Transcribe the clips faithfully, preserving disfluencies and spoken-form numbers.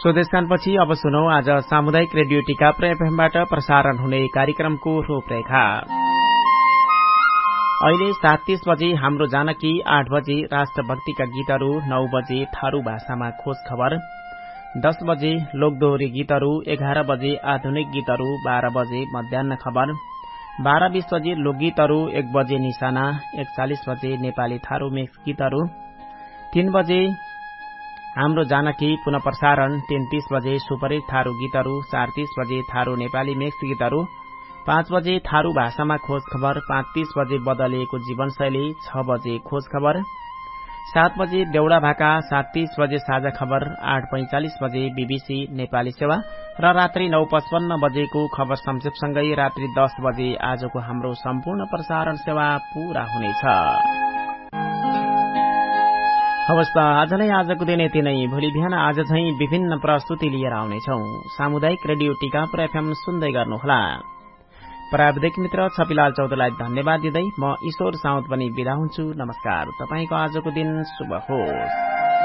स्वदेशकानपछि अब सुनौ आज सामुदायिक रेडियो टिकापुर एफएमबाट प्रसारण हुने कार्यक्रमको रूपरेखा। अहिले सात तीस बजे हाम्रो जानकी, आठ बजे राष्ट्रभक्तिका गीतहरू, नौ बजे थारू भाषामा खोज खबर, दस बजे लोकदोहोरी गीतहरू, एघार बजे आधुनिक गीतहरू, बाह्र बजे मध्याह्न खबर, बाह्र बीस बजे लोकगीतहरू, एक बजे निशाना, एकचालिस बजे नेपाली थारू मिक्स गीतहरू, तीन बजे हाम्रो जानकी पुनः प्रसारण, तीन तीस बजे सुपरहिट थारू गीतहरू, चार तीस बजे थारू नेपाली मिक्स गीतहरू, पाँच बजे थारू भाषामा खोज खबर, पाँच तीस बजे बदलिएको जीवनशैली, छ बजे खोज खबर, सात बजे देउडा भाका, सात तीस बजे साझा खबर, आठ पैंचालिस बजे बीबीसी नेपाली सेवा र रात्रि नौ पचपन्न बजेको खबर संक्षेपसँगै रात्रि दस बजे आजको हाम्रो सम्पूर्ण प्रसारण सेवा पूरा हुनेछ। हवस् त आजलाई आजको दिन यति नै। भोलि बिहान आज झैं विभिन्न प्रस्तुति लिएर आउनेछौ। सामुदायिक रेडियो टिकापुर एफएम सुन्दै गर्नुहोला। प्राविधिक मित्र छपिलाल चौधरीलाई धन्यवाद दिँदै म ईश्वर साउद पनि बिदा हुन्छु। नमस्कार। तपाईको आजको दिन शुभ होस्।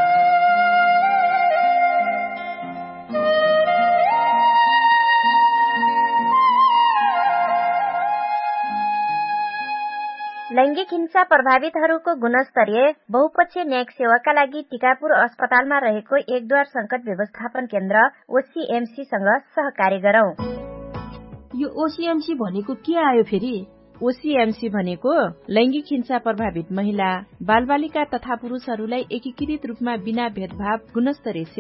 लैंगिक हिंसा प्रभावितहरूको गुणस्तरीय बहुपक्षीय न्यायिक सेवाका लागि टिकापुर अस्पतालमा रहेको एकद्वार संकट व्यवस्थापन केन्द्र ओसीएमसीसँग सहकार्य गरौं। यो ओसीएमसी भनेको के आयो फेरि? ओसीएमसी भनेको लैंगिक हिंसा प्रभावित महिला, बालबालिका तथा पुरुषहरूलाई एकीकृत रूपमा बिना भेदभाव गुणस्तरीय